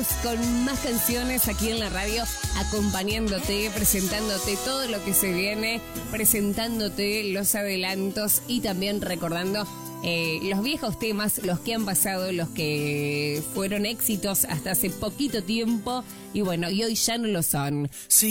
seguimos con más canciones aquí en la radio, acompañándote, presentándote todo lo que se viene, presentándote los adelantos y también recordando los viejos temas, los que han pasado, los que fueron éxitos hasta hace poquito tiempo y bueno, y hoy ya no lo son. Sí.